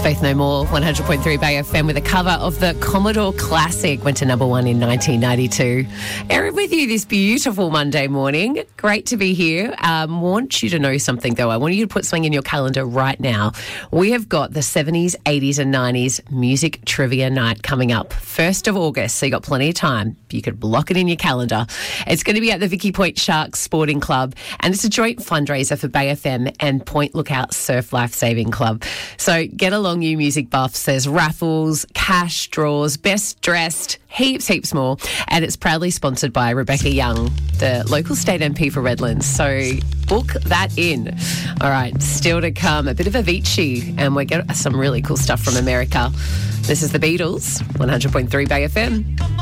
Faith No More, 100.3 Bay FM with a cover of the Commodore Classic. Went to number one in 1992. Erin with you this beautiful Monday morning. Great to be here. Want you to know something, though. I want you to put something in your calendar right now. We have got the 70s, 80s and 90s Music Trivia Night coming up 1st of August, so you got plenty of time. You could block it in your calendar. It's going to be at the Vicky Point Sharks Sporting Club, and it's a joint fundraiser for Bay FM and Point Lookout Surf Life Saving Club. So get along, you music buffs. There's raffles, cash draws, best dressed, heaps more. And it's proudly sponsored by Rebecca Young, the local state MP for Redlands. So book that in. All right, still to come, a bit of Avicii, and we get some really cool stuff from America. This is the Beatles, 100.3 Bay FM.